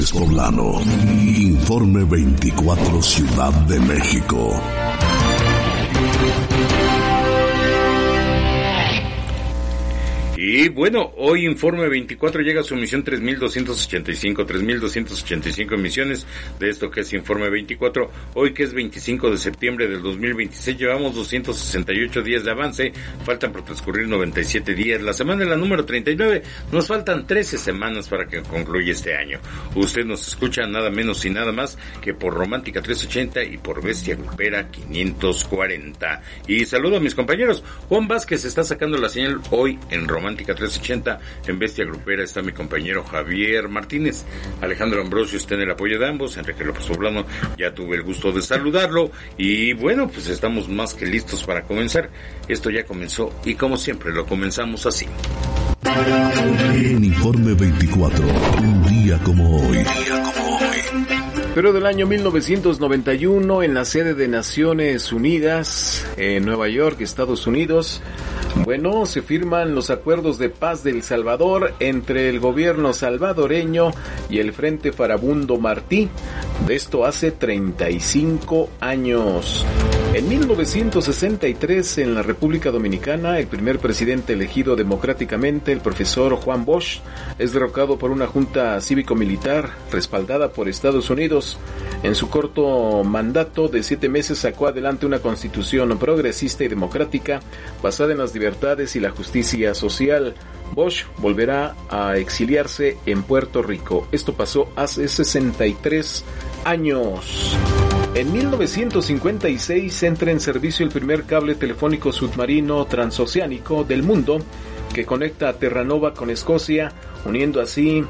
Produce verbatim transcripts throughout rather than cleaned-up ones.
Poblano, Informe veinticuatro, Ciudad de México. Y bueno, hoy Informe veinticuatro llega a su emisión tres mil doscientos ochenta y cinco, tres mil doscientos ochenta y cinco emisiones de esto que es Informe veinticuatro. Hoy que es veinticinco de septiembre del dos mil veintiséis, llevamos doscientos sesenta y ocho días de avance, faltan por transcurrir noventa y siete días. La semana es la número treinta y nueve, nos faltan trece semanas para que concluya este año. Usted nos escucha nada menos y nada más que por Romántica trescientos ochenta y por Bestia Grupera quinientos cuarenta. Y saludo a mis compañeros. Juan Vázquez está sacando la señal hoy en Romántica trescientos ochenta, en Bestia Grupera está mi compañero Javier Martínez, Alejandro Ambrosio está en el apoyo de ambos, Enrique López Poblano, ya tuve el gusto de saludarlo, y bueno, pues estamos más que listos para comenzar. Esto ya comenzó, y como siempre lo comenzamos así. En Informe veinticuatro, un día como hoy. Un día como hoy. Pero del año mil novecientos noventa y uno, en la sede de Naciones Unidas, en Nueva York, Estados Unidos, bueno, se firman los acuerdos de paz de El Salvador entre el gobierno salvadoreño y el Frente Farabundo Martí. De esto hace treinta y cinco años. En mil novecientos sesenta y tres, en la República Dominicana, el primer presidente elegido democráticamente, el profesor Juan Bosch, es derrocado por una junta cívico-militar respaldada por Estados Unidos. En su corto mandato de siete meses sacó adelante una constitución progresista y democrática basada en las libertades y la justicia social. Bosch volverá a exiliarse en Puerto Rico. Esto pasó hace sesenta y tres años. En mil novecientos cincuenta y seis entra en servicio el primer cable telefónico submarino transoceánico del mundo que conecta a Terranova con Escocia, uniendo así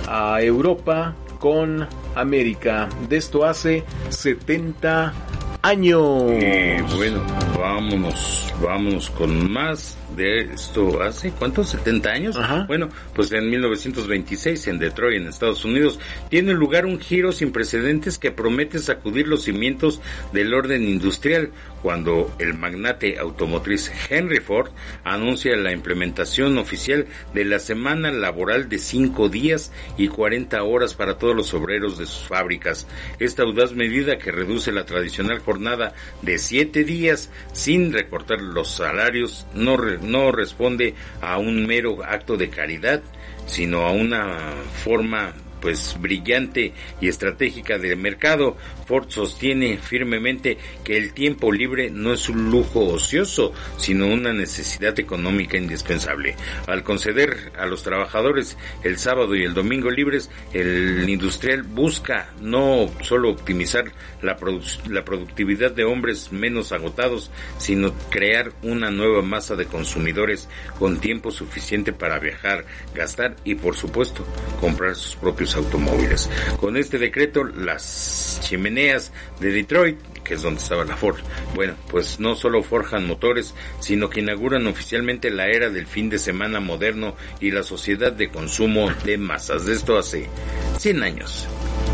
a Europa con América. De esto hace setenta años. Y bueno, vámonos, vámonos con más de esto. ¿Hace cuántos? ¿setenta años? Ajá. Bueno, pues en mil novecientos veintiséis, en Detroit, en Estados Unidos, tiene lugar un giro sin precedentes que promete sacudir los cimientos del orden industrial, cuando el magnate automotriz Henry Ford anuncia la implementación oficial de la semana laboral de cinco días y cuarenta horas para todos los obreros de sus fábricas. Esta audaz medida, que reduce la tradicional jornada de siete días sin recortar los salarios, no, re, no responde a un mero acto de caridad, sino a una forma pues brillante y estratégica del mercado. Ford sostiene firmemente que el tiempo libre no es un lujo ocioso, sino una necesidad económica indispensable. Al conceder a los trabajadores el sábado y el domingo libres, el industrial busca no solo optimizar la, produ- la productividad de hombres menos agotados, sino crear una nueva masa de consumidores con tiempo suficiente para viajar, gastar y, por supuesto, comprar sus propios automóviles. Con este decreto, las chimeneas de Detroit, que es donde estaba la Ford, bueno, pues no solo forjan motores, sino que inauguran oficialmente la era del fin de semana moderno y la sociedad de consumo de masas. De esto hace cien años.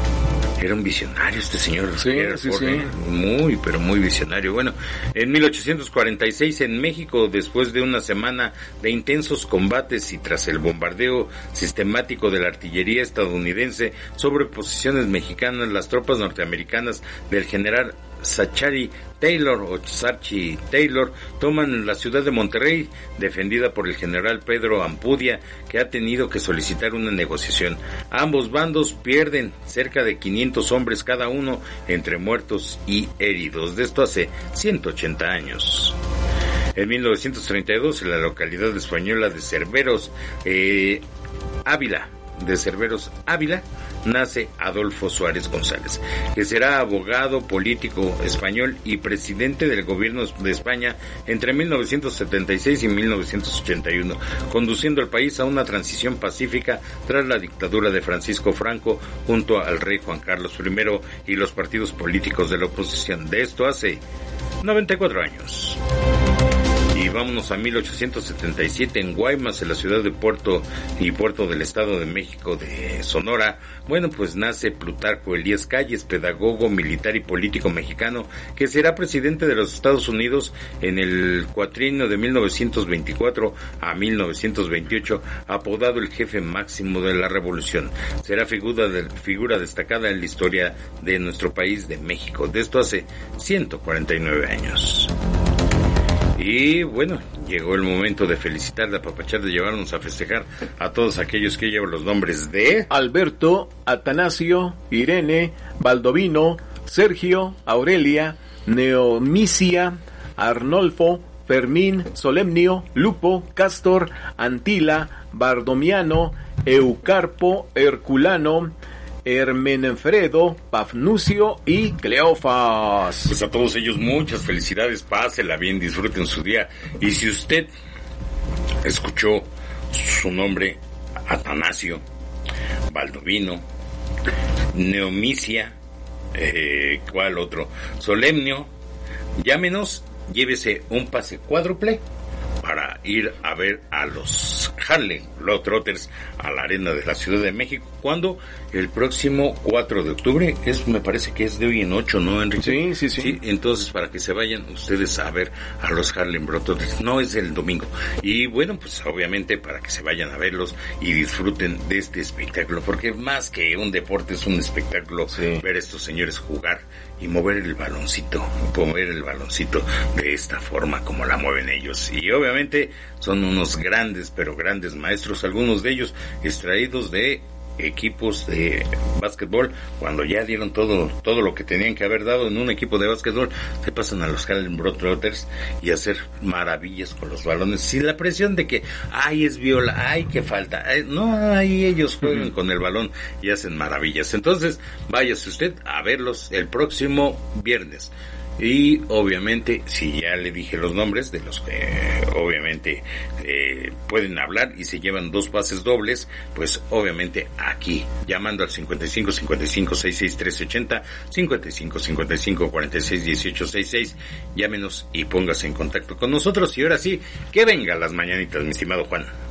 Era un visionario este señor. Sí, sí, Ford, sí. ¿eh? Muy, pero muy visionario. Bueno, en mil ochocientos cuarenta y seis en México, después de una semana de intensos combates y tras el bombardeo sistemático de la artillería estadounidense sobre posiciones mexicanas, las tropas norteamericanas del general Zachary Taylor o Sachi Taylor toman la ciudad de Monterrey, defendida por el general Pedro Ampudia, que ha tenido que solicitar una negociación. Ambos bandos pierden cerca de quinientos hombres cada uno, entre muertos y heridos. De esto hace ciento ochenta años. En mil novecientos treinta y dos, en la localidad española de Cerveros, eh, Ávila, de Cerveros Ávila, nace Adolfo Suárez González, que será abogado, político español y presidente del gobierno de España entre mil novecientos setenta y seis y mil novecientos ochenta y uno, conduciendo al país a una transición pacífica tras la dictadura de Francisco Franco junto al rey Juan Carlos primero y los partidos políticos de la oposición. De esto hace noventa y cuatro años. Y Y vámonos a mil ochocientos setenta y siete en Guaymas, en la ciudad de Puerto y Puerto del Estado de México de Sonora. Bueno, pues nace Plutarco Elías Calles, pedagogo, militar y político mexicano, que será presidente de los Estados Unidos en el cuatrienio de mil novecientos veinticuatro a mil novecientos veintiocho, apodado el jefe máximo de la revolución. Será figura, de, figura destacada en la historia de nuestro país, de México, de esto hace ciento cuarenta y nueve años. Y bueno, llegó el momento de felicitar, de apapachar, de llevarnos a festejar a todos aquellos que llevan los nombres de Alberto, Atanasio, Irene, Baldovino, Sergio, Aurelia, Neomicia, Arnolfo, Fermín, Solemnio, Lupo, Castor, Antila, Bardomiano, Eucarpo, Herculano, Hermenfredo, Pafnucio y Cleofas. Pues a todos ellos muchas felicidades, pásela bien, disfruten su día. Y si usted escuchó su nombre, Atanasio, Baldovino, Neomicia, eh, ¿cuál otro? Solemnio, llámenos, llévese un pase cuádruple para ir a ver a los Harlem Globetrotters a la arena de la Ciudad de México. ¿Cuándo? El próximo cuatro de octubre, es, me parece que es de hoy en ocho, ¿no, Enrique? Sí, sí, sí, sí. Entonces, para que se vayan ustedes a ver a los Harlem Globetrotters, no es el domingo. Y bueno, pues obviamente para que se vayan a verlos y disfruten de este espectáculo, porque más que un deporte es un espectáculo, sí, ver a estos señores jugar y mover el baloncito, mover el baloncito de esta forma como la mueven ellos. Y obviamente son unos grandes, pero grandes maestros, algunos de ellos extraídos de equipos de básquetbol. Cuando ya dieron todo todo lo que tenían que haber dado en un equipo de básquetbol, se pasan a los Harlem Globetrotters y hacer maravillas con los balones, sin la presión de que ay, es viola, ay, que falta, ay, no, ahí ellos juegan uh-huh. con el balón y hacen maravillas. Entonces váyase usted a verlos el próximo viernes. Y obviamente, si ya le dije los nombres de los que obviamente eh, pueden hablar y se llevan dos pases dobles, pues obviamente aquí, llamando al cincuenta y cinco cincuenta y cinco sesenta y seis trece ochenta, cincuenta y cinco cincuenta y cinco cuarenta y seis dieciocho sesenta y seis, llámenos y póngase en contacto con nosotros. Y ahora sí, que venga las mañanitas, mi estimado Juan.